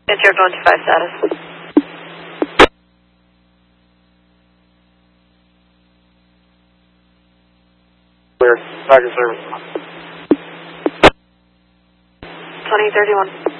It's your 25 status. Clear. Back in service. 2031.